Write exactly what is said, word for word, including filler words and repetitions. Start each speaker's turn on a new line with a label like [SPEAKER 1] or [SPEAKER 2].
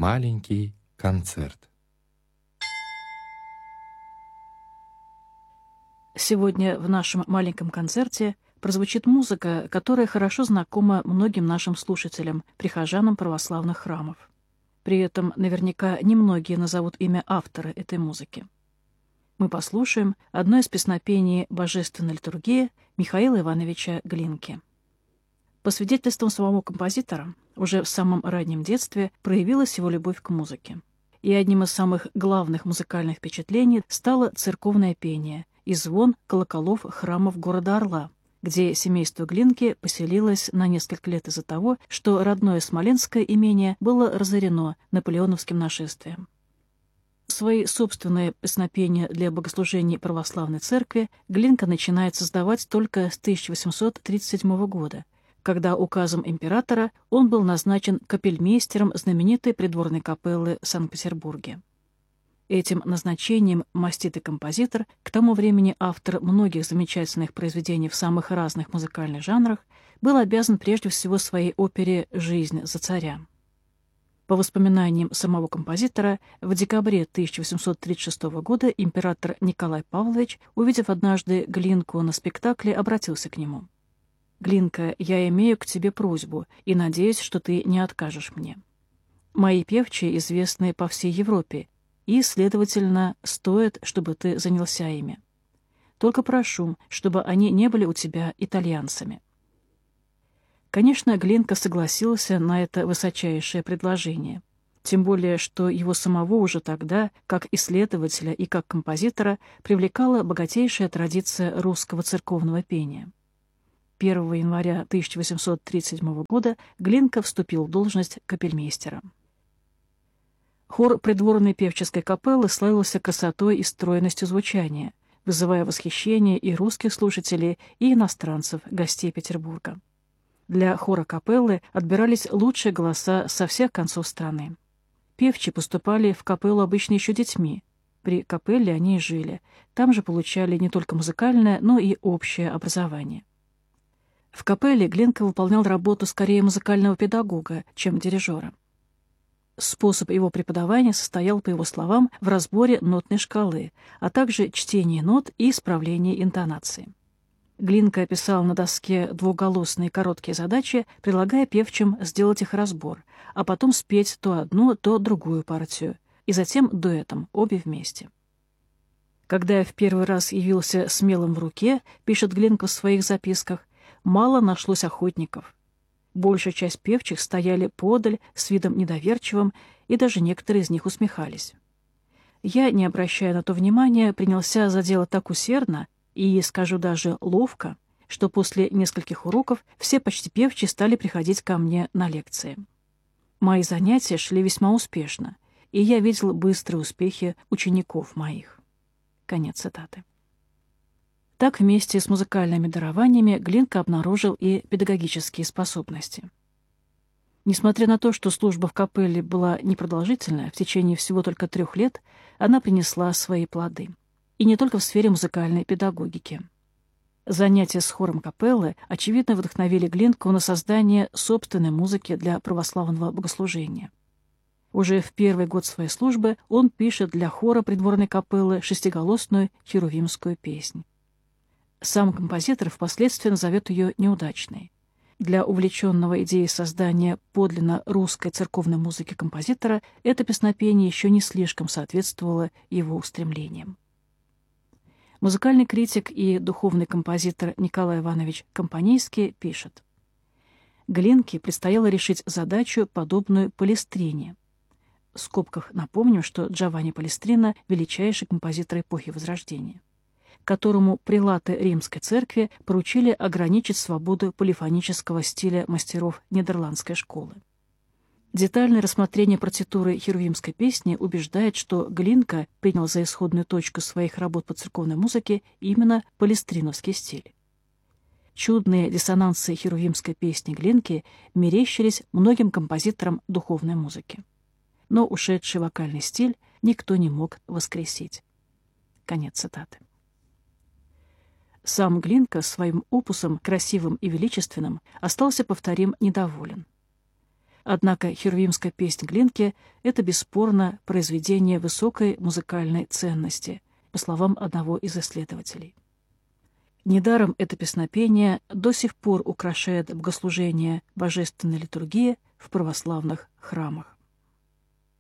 [SPEAKER 1] Маленький концерт.
[SPEAKER 2] Сегодня в нашем маленьком концерте прозвучит музыка, которая хорошо знакома многим нашим слушателям, прихожанам православных храмов. При этом наверняка немногие назовут имя автора этой музыки. Мы послушаем одно из песнопений божественной литургии Михаила Ивановича Глинки. По свидетельствам самого композитора, уже в самом раннем детстве проявилась его любовь к музыке. И одним из самых главных музыкальных впечатлений стало церковное пение и звон колоколов храмов города Орла, где семейство Глинки поселилось на несколько лет из-за того, что родное Смоленское имение было разорено наполеоновским нашествием. Свои собственные песнопения для богослужений православной церкви Глинка начинает создавать только с тысяча восемьсот тридцать седьмого года, когда указом императора он был назначен капельмейстером знаменитой придворной капеллы в Санкт-Петербурге. Этим назначением маститый композитор, к тому времени автор многих замечательных произведений в самых разных музыкальных жанрах, был обязан прежде всего своей опере «Жизнь за царя». По воспоминаниям самого композитора, в декабре тысяча восемьсот тридцать шестого года император Николай Павлович, увидев однажды Глинку на спектакле, обратился к нему. «Глинка, я имею к тебе просьбу и надеюсь, что ты не откажешь мне. Мои певчие известны по всей Европе, и, следовательно, стоит, чтобы ты занялся ими. Только прошу, чтобы они не были у тебя итальянцами». Конечно, Глинка согласился на это высочайшее предложение, тем более, что его самого уже тогда, как исследователя и как композитора, привлекала богатейшая традиция русского церковного пения. первого января тысяча восемьсот тридцать седьмого года Глинка вступил в должность капельмейстера. Хор придворной певческой капеллы славился красотой и стройностью звучания, вызывая восхищение и русских слушателей, и иностранцев, гостей Петербурга. Для хора капеллы отбирались лучшие голоса со всех концов страны. Певчие поступали в капеллу обычно еще детьми. При капелле они и жили. Там же получали не только музыкальное, но и общее образование. В капелле Глинка выполнял работу скорее музыкального педагога, чем дирижера. Способ его преподавания состоял, по его словам, в разборе нотной шкалы, а также чтении нот и исправлении интонации. Глинка описал на доске двухголосные короткие задачи, предлагая певчим сделать их разбор, а потом спеть то одну, то другую партию, и затем дуэтом, обе вместе. «Когда я в первый раз явился смелым в руке, — пишет Глинка в своих записках, — мало нашлось охотников. Большая часть певчих стояли подаль с видом недоверчивым, и даже некоторые из них усмехались. Я, не обращая на то внимания, принялся за дело так усердно и, скажу даже, ловко, что после нескольких уроков все почти певчие стали приходить ко мне на лекции. Мои занятия шли весьма успешно, и я видел быстрые успехи учеников моих». Конец цитаты. Так вместе с музыкальными дарованиями Глинка обнаружил и педагогические способности. Несмотря на то, что служба в капелле была непродолжительная, в течение всего только трех лет, она принесла свои плоды. И не только в сфере музыкальной педагогики. Занятия с хором капеллы, очевидно, вдохновили Глинку на создание собственной музыки для православного богослужения. Уже в первый год своей службы он пишет для хора придворной капеллы шестиголосную херувимскую песнь. Сам композитор впоследствии назовет ее неудачной. Для увлеченного идеей создания подлинно русской церковной музыки композитора это песнопение еще не слишком соответствовало его устремлениям. Музыкальный критик и духовный композитор Николай Иванович Компанейский пишет: Глинке предстояло решить задачу, подобную Палестрине. В скобках напомним, что Джованни Палестрина — величайший композитор эпохи Возрождения, которому прелаты Римской церкви поручили ограничить свободу полифонического стиля мастеров Нидерландской школы. Детальное рассмотрение партитуры херувимской песни убеждает, что Глинка принял за исходную точку своих работ по церковной музыке именно палестриновский стиль. Чудные диссонансы херувимской песни Глинки мерещились многим композиторам духовной музыки. Но ушедший вокальный стиль никто не мог воскресить. Конец цитаты. Сам Глинка своим опусом, красивым и величественным, остался, повторим, недоволен. Однако херувимская песнь Глинки — это бесспорно произведение высокой музыкальной ценности, по словам одного из исследователей. Недаром это песнопение до сих пор украшает богослужение божественной литургии в православных храмах.